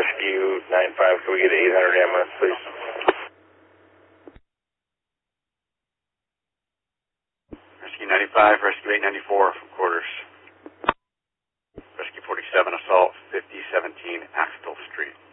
Rescue 95, can we get 800 ambulance, please? Rescue 95, Rescue 894 from quarters. Rescue 47, assault 5017 Axtell Street.